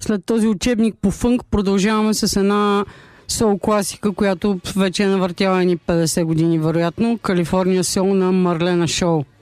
След този учебник по фънк продължаваме с една сол класика, която вече е навъртяла ни 50 години, вероятно. Калифорния сол на Марлена Шоу.